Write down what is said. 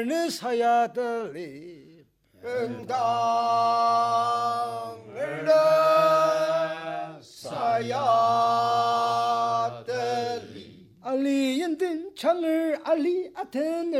늘 사야 들리 응당을 사야 들리 알리 연든 창을 알리 아테네